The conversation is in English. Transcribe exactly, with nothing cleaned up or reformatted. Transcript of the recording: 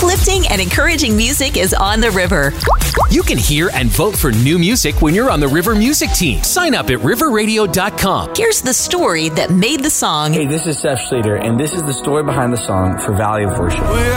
Uplifting and encouraging music is on the river. You can hear and vote for new music when you're on the River Music team. Sign up at river radio dot com. Here's the story that made the song. Hey, this is Seth Schlueter, and this is the story behind the song for Valley of Worship.